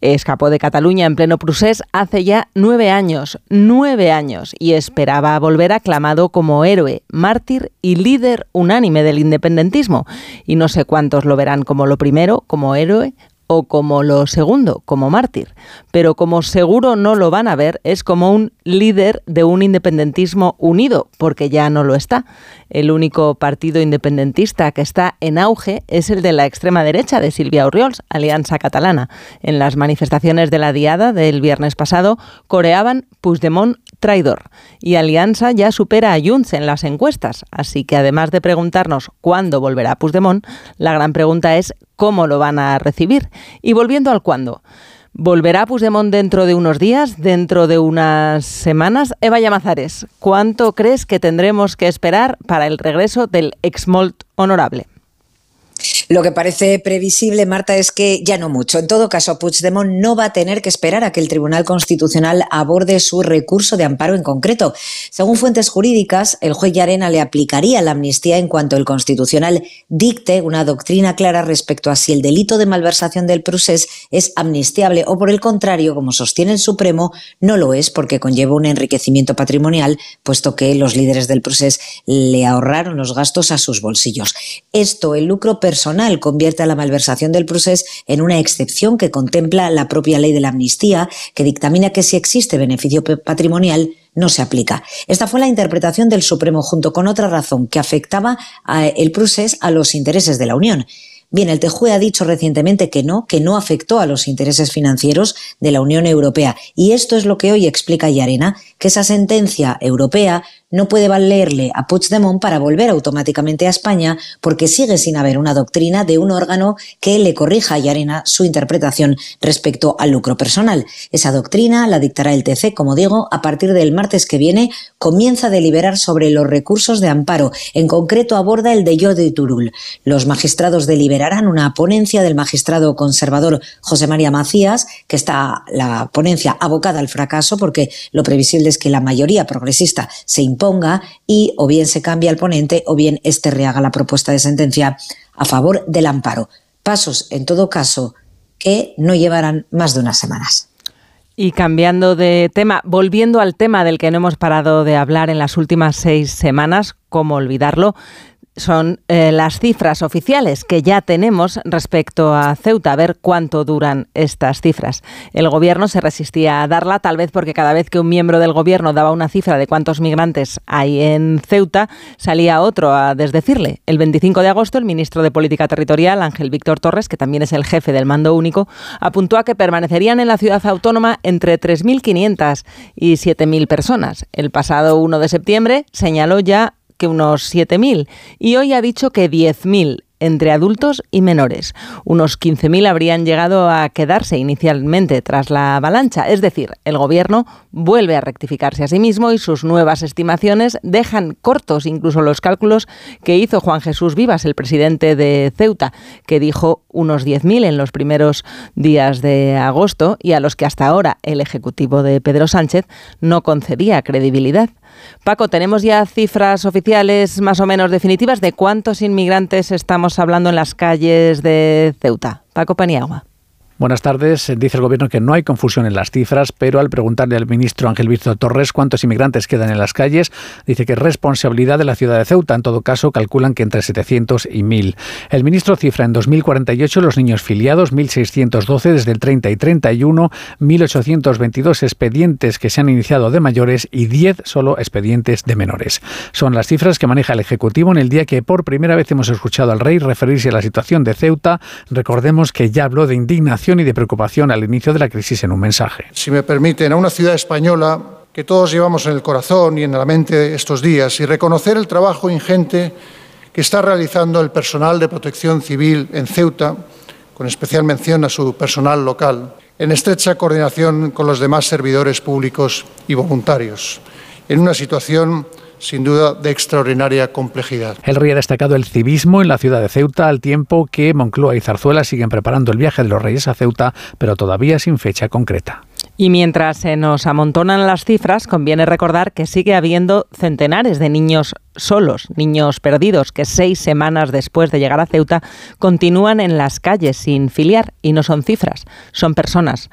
Escapó de Cataluña en pleno procés hace ya 9 años, y esperaba volver aclamado como héroe, mártir y líder unánime del independentismo. Y no sé cuántos lo verán como lo primero, como héroe, o como lo segundo, como mártir. Pero como seguro no lo van a ver, es como un líder de un independentismo unido, porque ya no lo está. El único partido independentista que está en auge es el de la extrema derecha de Sílvia Orriols, Aliança Catalana. En las manifestaciones de la Diada del viernes pasado coreaban Puigdemont traidor. Y Aliança ya supera a Junts en las encuestas. Así que además de preguntarnos cuándo volverá Puigdemont, la gran pregunta es cómo lo van a recibir. Y volviendo al cuándo. ¿Volverá Puigdemont dentro de unos días, dentro de unas semanas? Eva Llamazares, ¿cuánto crees que tendremos que esperar para el regreso del exmolt honorable? Lo que parece previsible, Marta, es que ya no mucho. En todo caso, Puigdemont no va a tener que esperar a que el Tribunal Constitucional aborde su recurso de amparo en concreto. Según fuentes jurídicas, el juez Llarena le aplicaría la amnistía en cuanto el Constitucional dicte una doctrina clara respecto a si el delito de malversación del procés es amnistiable o, por el contrario, como sostiene el Supremo, no lo es porque conlleva un enriquecimiento patrimonial, puesto que los líderes del procés le ahorraron los gastos a sus bolsillos. Esto, el lucro personal, convierte a la malversación del procés en una excepción que contempla la propia ley de la amnistía, que dictamina que si existe beneficio patrimonial no se aplica. Esta fue la interpretación del Supremo junto con otra razón que afectaba el procés a los intereses de la Unión. Bien, el TJUE ha dicho recientemente que no afectó a los intereses financieros de la Unión Europea. Y esto es lo que hoy explica Llarena, que esa sentencia europea no puede valerle a Puigdemont para volver automáticamente a España porque sigue sin haber una doctrina de un órgano que le corrija a Llarena su interpretación respecto al lucro personal. Esa doctrina la dictará el TC, como digo, a partir del martes que viene. Comienza a deliberar sobre los recursos de amparo. En concreto aborda el de Jordi Turull. Los magistrados deliberarán una ponencia del magistrado conservador José María Macías, que está la ponencia abocada al fracaso porque lo previsible es que la mayoría progresista se imponga y o bien se cambia el ponente o bien este rehaga la propuesta de sentencia a favor del amparo. Pasos, en todo caso, que no llevarán más de unas semanas. Y cambiando de tema, volviendo al tema del que no hemos parado de hablar en las últimas 6 semanas, ¿cómo olvidarlo? Son las cifras oficiales que ya tenemos respecto a Ceuta, a ver cuánto duran estas cifras. El Gobierno se resistía a darla, tal vez porque cada vez que un miembro del Gobierno daba una cifra de cuántos migrantes hay en Ceuta, salía otro a desdecirle. El 25 de agosto, el ministro de Política Territorial, Ángel Víctor Torres, que también es el jefe del Mando Único, apuntó a que permanecerían en la ciudad autónoma entre 3.500 y 7.000 personas. El pasado 1 de septiembre señaló ya que unos 7.000 y hoy ha dicho que 10.000 entre adultos y menores. Unos 15.000 habrían llegado a quedarse inicialmente tras la avalancha. Es decir, el Gobierno vuelve a rectificarse a sí mismo y sus nuevas estimaciones dejan cortos incluso los cálculos que hizo Juan Jesús Vivas, el presidente de Ceuta, que dijo unos 10.000 en los primeros días de agosto y a los que hasta ahora el Ejecutivo de Pedro Sánchez no concedía credibilidad. Paco, ¿tenemos ya cifras oficiales más o menos definitivas de cuántos inmigrantes estamos hablando en las calles de Ceuta? Paco Paniagua. Buenas tardes. Dice el Gobierno que no hay confusión en las cifras, pero al preguntarle al ministro Ángel Víctor Torres cuántos inmigrantes quedan en las calles, dice que es responsabilidad de la ciudad de Ceuta. En todo caso, calculan que entre 700 y 1.000. El ministro cifra en 2048 los niños filiados, 1.612 desde el 30 y 31, 1.822 expedientes que se han iniciado de mayores y 10 solo expedientes de menores. Son las cifras que maneja el Ejecutivo en el día que por primera vez hemos escuchado al rey referirse a la situación de Ceuta. Recordemos que ya habló de indignación y de preocupación al inicio de la crisis en un mensaje. Si me permiten, a una ciudad española que todos llevamos en el corazón y en la mente estos días, y reconocer el trabajo ingente que está realizando el personal de protección civil en Ceuta, con especial mención a su personal local, en estrecha coordinación con los demás servidores públicos y voluntarios, en una situación sin duda de extraordinaria complejidad. El rey ha destacado el civismo en la ciudad de Ceuta, al tiempo que Moncloa y Zarzuela siguen preparando el viaje de los reyes a Ceuta, pero todavía sin fecha concreta. Y mientras se nos amontonan las cifras, conviene recordar que sigue habiendo centenares de niños solos, niños perdidos, que 6 semanas después de llegar a Ceuta continúan en las calles sin filiar. Y no son cifras, son personas.